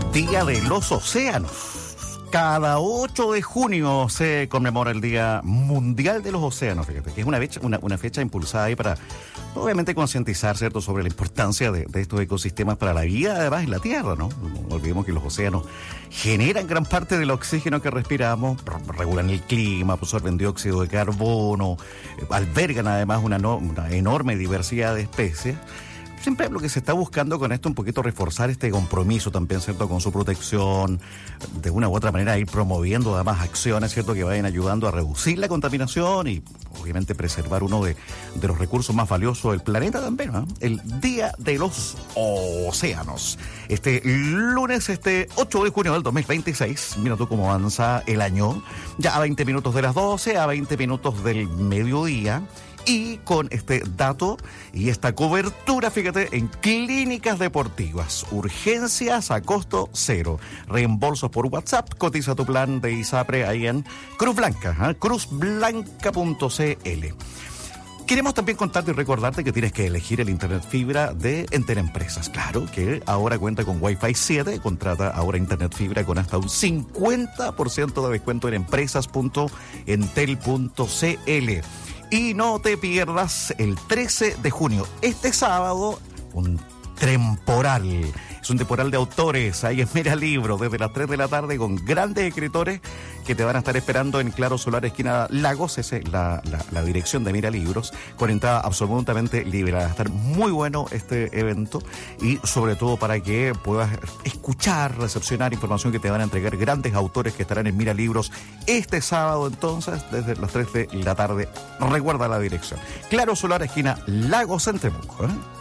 Día de los Océanos. Cada 8 de junio se conmemora el Día Mundial de los Océanos, fíjate, que es una fecha impulsada ahí para, obviamente, concientizar, ¿cierto?, sobre la importancia de estos ecosistemas para la vida, además, en la Tierra, ¿no? No olvidemos que los océanos generan gran parte del oxígeno que respiramos, regulan el clima, absorben dióxido de carbono, albergan, además, una enorme diversidad de especies. Siempre lo que se está buscando con esto un poquito reforzar este compromiso también, ¿cierto?, con su protección, de una u otra manera ir promoviendo además acciones, ¿cierto?, que vayan ayudando a reducir la contaminación y obviamente preservar uno de los recursos más valiosos del planeta también, ¿no? El Día de los Océanos. Este lunes, 8 de junio del 2026, mira tú cómo avanza el año, ya a 20 minutos de las 12, a 20 minutos del mediodía. Y con este dato y esta cobertura, fíjate, en clínicas deportivas, urgencias a costo cero, reembolsos por WhatsApp, cotiza tu plan de ISAPRE ahí en Cruz Blanca, cruzblanca.cl. Queremos también contarte y recordarte que tienes que elegir el internet fibra de Entel Empresas. Claro que ahora cuenta con Wi-Fi 7, contrata ahora internet fibra con hasta un 50% de descuento en empresas.entel.cl. Y no te pierdas el 13 de junio, este sábado, un temporal. Es un temporal de autores, ahí en Mira Libro, desde las 3 de la tarde, con grandes escritores que te van a estar esperando en Claro Solar, esquina Lagos. Esa es la dirección de Mira Libros, con entrada absolutamente libre. Va a estar muy bueno este evento y sobre todo para que puedas escuchar, recepcionar información que te van a entregar grandes autores que estarán en Mira Libros este sábado, entonces, desde las 3 de la tarde. Recuerda la dirección. Claro Solar, esquina Lagos, en Temuco, ¿eh?